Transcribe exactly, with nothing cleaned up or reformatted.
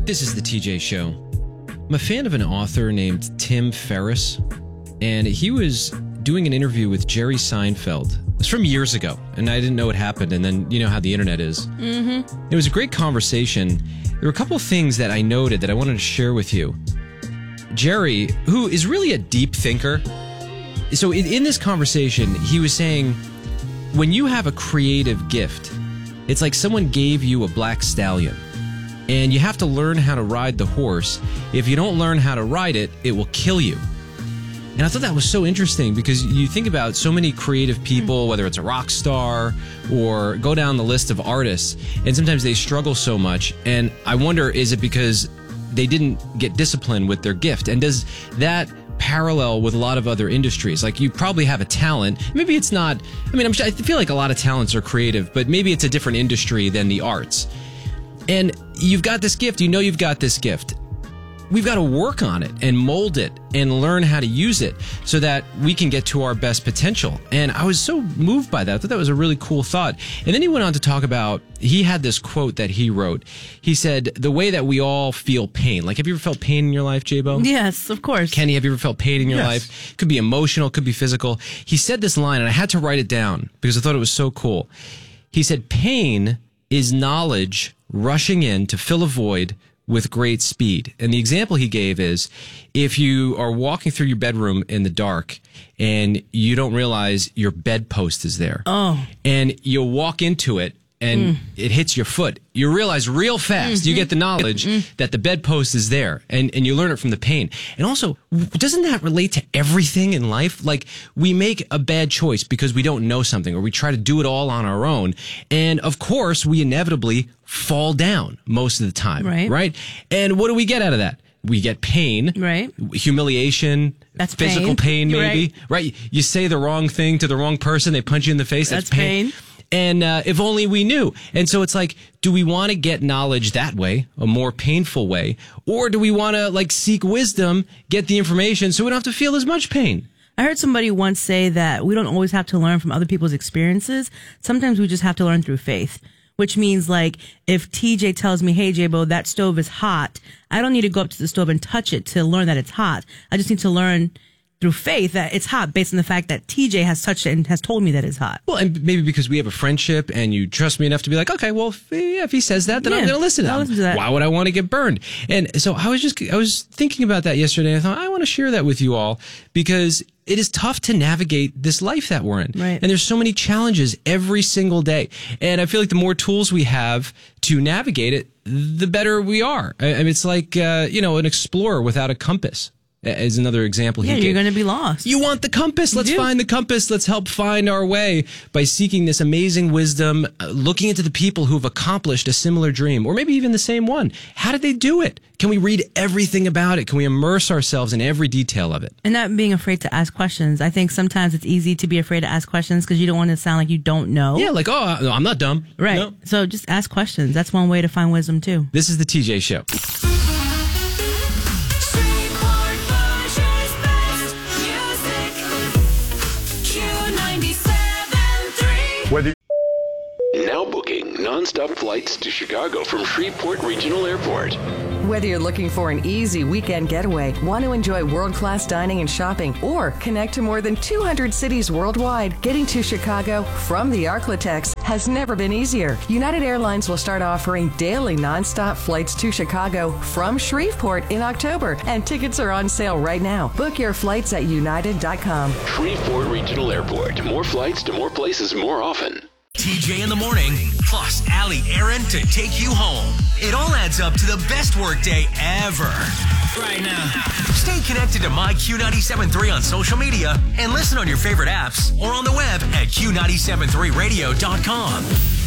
This is the T J Show. I'm a fan of an author named Tim Ferriss, and he was doing an interview with Jerry Seinfeld. It was from years ago, and I didn't know it happened, and then you know how the internet is. Mm-hmm. It was a great conversation. There were a couple of things that I noted that I wanted to share with you. Jerry, who is really a deep thinker, so in, in this conversation, he was saying, when you have a creative gift, it's like someone gave you a black stallion, and you have to learn how to ride the horse. If you don't learn how to ride it, it will kill you. And I thought that was so interesting because you think about so many creative people, whether it's a rock star or go down the list of artists, and sometimes they struggle so much. And I wonder, is it because they didn't get disciplined with their gift? And does that parallel with a lot of other industries? Like, you probably have a talent. Maybe it's not, I mean, I'm, I feel like a lot of talents are creative, but maybe it's a different industry than the arts. And you've got this gift, you know you've got this gift. We've got to work on it and mold it and learn how to use it so that we can get to our best potential. And I was so moved by that. I thought that was a really cool thought. And then he went on to talk about, he had this quote that he wrote. He said, the way that we all feel pain. Like, have you ever felt pain in your life, J-Bo? Yes, of course. Kenny, have you ever felt pain in your Yes. life? Could be emotional, could be physical. He said this line, and I had to write it down because I thought it was so cool. He said, pain is knowledge rushing in to fill a void with great speed. And the example he gave is, if you are walking through your bedroom in the dark and you don't realize your bedpost is there. Oh. And you'll walk into it and mm. it hits your foot. You realize real fast, mm-hmm. you get the knowledge mm-hmm. that the bedpost is there, and, and you learn it from the pain. And also, doesn't that relate to everything in life? Like, we make a bad choice because we don't know something, or we try to do it all on our own. And of course, we inevitably fall down most of the time. Right. Right? And what do we get out of that? We get pain, right? Humiliation, that's physical pain, pain maybe, right. right? You say the wrong thing to the wrong person, they punch you in the face. That's, that's pain. pain. And uh, if only we knew. And so it's like, do we want to get knowledge that way, a more painful way? Or do we want to, like, seek wisdom, get the information so we don't have to feel as much pain? I heard somebody once say that we don't always have to learn from other people's experiences. Sometimes we just have to learn through faith, which means, like, if T J tells me, hey, J-Bo, that stove is hot, I don't need to go up to the stove and touch it to learn that it's hot. I just need to learn through faith that it's hot based on the fact that T J has touched it and has told me that it's hot. Well, and maybe because we have a friendship and you trust me enough to be like, okay, well, if, yeah, if he says that, then yeah, I'm going to listen to him. Listen to that. Why would I want to get burned? And so I was just, I was thinking about that yesterday, and I thought, I want to share that with you all because it is tough to navigate this life that we're in. Right. And there's so many challenges every single day. And I feel like the more tools we have to navigate it, the better we are. I mean, it's like, uh, you know, an explorer without a compass. As another example, yeah, he you're gave. going to be lost. You want the compass? Let's find the compass. Let's help find our way by seeking this amazing wisdom, uh, looking into the people who have accomplished a similar dream, or maybe even the same one. How did they do it? Can we read everything about it? Can we immerse ourselves in every detail of it? And not being afraid to ask questions. I think sometimes it's easy to be afraid to ask questions because you don't want to sound like you don't know. Yeah, like, oh, I'm not dumb. Right. No. So just ask questions. That's one way to find wisdom, too. This is the T J Show. Whether now booking nonstop flights to Chicago from Shreveport Regional Airport. Whether you're looking for an easy weekend getaway, want to enjoy world-class dining and shopping, or connect to more than two hundred cities worldwide, getting to Chicago from the Arklatex has never been easier. United Airlines will start offering daily nonstop flights to Chicago from Shreveport in October, and tickets are on sale right now. Book your flights at united dot com. Shreveport Regional Airport. More flights to more places more often. T J in the morning, plus Allie Aaron to take you home. It all adds up to the best workday ever. Right now. Stay connected to My Q ninety-seven point three on social media and listen on your favorite apps or on the web at Q nine seven three radio dot com.